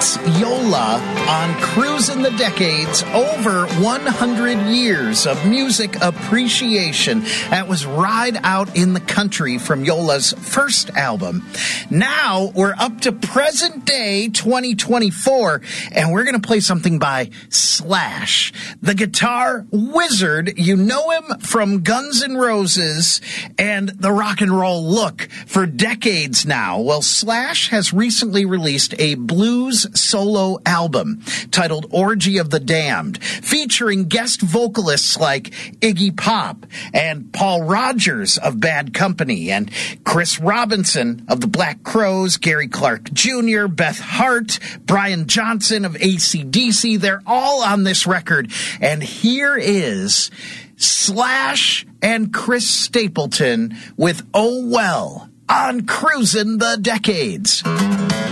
That's Yola on Cruising the Decades, over 100 years of music appreciation. That was Ride Out in the Country from Yola's first album. Now we're up to present day 2024, and we're going to play something by Slash, the guitar wizard. You know him from Guns N' Roses and the rock and roll look for decades now. Well, Slash has recently released a blues solo album titled Orgy of the Damned, featuring guest vocalists like Iggy Pop and Paul Rogers of Bad Company and Chris Robinson of the Black Crowes, Gary Clark Jr., Beth Hart, Brian Johnson of AC/DC. They're all on this record. And here is Slash and Chris Stapleton with Oh Well on Cruising the Decades.